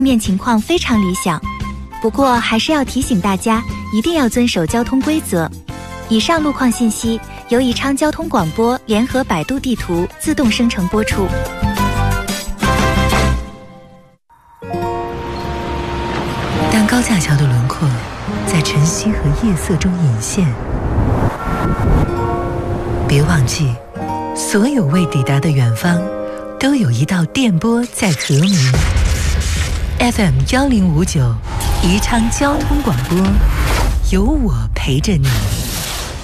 面情况非常理想，不过还是要提醒大家，一定要遵守交通规则。以上路况信息由宜昌交通广播联合百度地图自动生成播出。 当高架桥的轮廓在晨曦和夜色中隐现，别忘记，所有未抵达的远方，都有一道电波在和鸣。FM 1059，宜昌交通广播，有我陪着你。